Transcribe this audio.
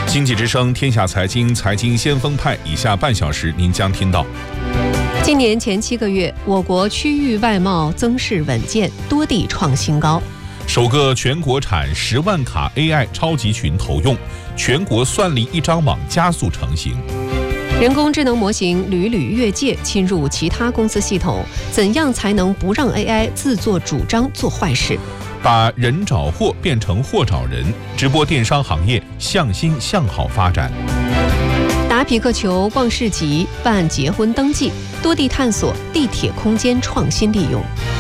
经济之声天下财经先锋派，以下半小时您将听到： 今年前7个月，我国区域外贸增势稳健，多地创新高。 首个全国产10万卡 AI 超级群投用，全国算力一张网加速成型。 人工智能模型屡屡越界侵入其他公司系统，怎样才能不让 AI 自作主张做坏事？ 把人找货变成货找人，直播电商行业向新向好发展。 打匹克球、逛市集、办结婚登记，多地探索地铁空间创新利用。